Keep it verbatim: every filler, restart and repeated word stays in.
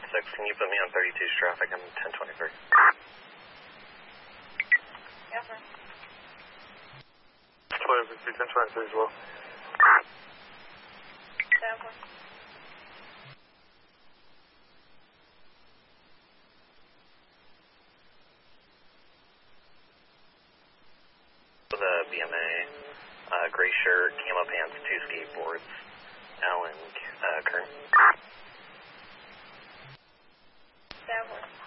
six, can you put me on thirty-two's traffic? I'm ten twenty-three. Yes, sir. twelve, ten twenty-three as well. Ten, four. The B M A, uh, gray shirt, camo pants, two skateboards, Alan, uh, Kern. Ten, four.